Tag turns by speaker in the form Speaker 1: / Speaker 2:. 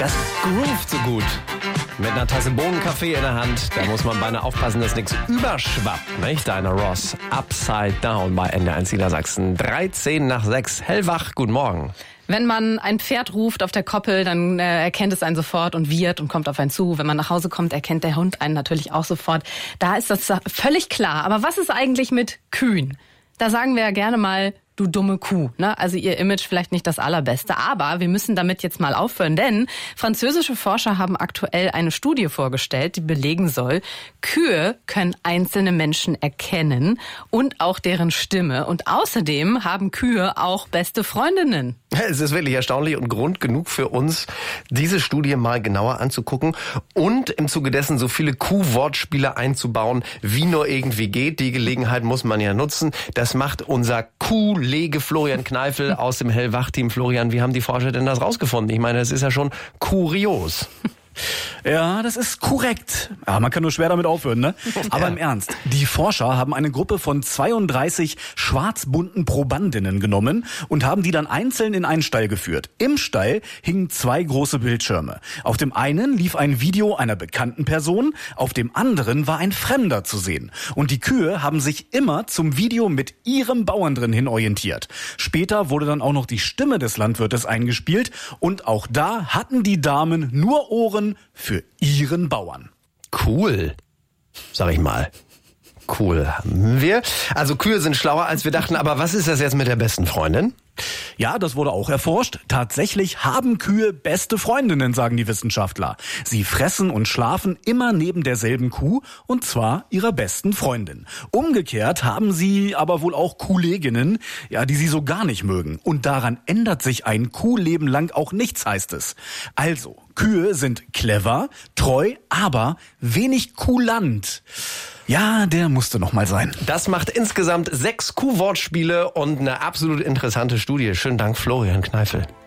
Speaker 1: Das groovt so gut. Mit einer Tasse Bohnenkaffee in der Hand, da muss man beinahe aufpassen, dass nichts überschwappt, nicht? Diana Ross, Upside Down bei NDR1 Niedersachsen. 6:13, hellwach, guten Morgen.
Speaker 2: Wenn man ein Pferd ruft auf der Koppel, dann erkennt es einen sofort und wiehert und kommt auf einen zu. Wenn man nach Hause kommt, erkennt der Hund einen natürlich auch sofort. Da ist das völlig klar. Aber was ist eigentlich mit Kühen? Da sagen wir ja gerne mal, du dumme Kuh. Ne? Also ihr Image vielleicht nicht das allerbeste. Aber wir müssen damit jetzt mal aufhören, denn französische Forscher haben aktuell eine Studie vorgestellt, die belegen soll, Kühe können einzelne Menschen erkennen und auch deren Stimme. Und außerdem haben Kühe auch beste Freundinnen.
Speaker 1: Es ist wirklich erstaunlich und Grund genug für uns, diese Studie mal genauer anzugucken und im Zuge dessen so viele Kuh-Wortspiele einzubauen, wie nur irgendwie geht. Die Gelegenheit muss man ja nutzen. Das macht unser Kuhlege Florian Kneifel aus dem Hellwach-Team. Florian, wie haben die Forscher denn das rausgefunden? Ich meine, das ist ja schon kurios.
Speaker 3: Ja, das ist korrekt. Ja, man kann nur schwer damit aufhören, ne? Aber im Ernst, die Forscher haben eine Gruppe von 32 schwarzbunten Probandinnen genommen und haben die dann einzeln in einen Stall geführt. Im Stall hingen 2 große Bildschirme. Auf dem einen lief ein Video einer bekannten Person, auf dem anderen war ein Fremder zu sehen. Und die Kühe haben sich immer zum Video mit ihrem Bauern drin hin orientiert. Später wurde dann auch noch die Stimme des Landwirtes eingespielt und auch da hatten die Damen nur Ohren für ihren Bauern.
Speaker 1: Cool, sag ich mal. Cool haben wir. Also Kühe sind schlauer, als wir dachten. Aber was ist das jetzt mit der besten Freundin?
Speaker 3: Ja, das wurde auch erforscht. Tatsächlich haben Kühe beste Freundinnen, sagen die Wissenschaftler. Sie fressen und schlafen immer neben derselben Kuh, und zwar ihrer besten Freundin. Umgekehrt haben sie aber wohl auch Kolleginnen, ja, die sie so gar nicht mögen. Und daran ändert sich ein Kuhleben lang auch nichts, heißt es. Also, Kühe sind clever, treu, aber wenig kulant. Ja, der musste noch mal sein.
Speaker 1: Das macht insgesamt 6 Kuhwortspiele und eine absolut interessante Studie. Schönen Dank, Florian Kneifel.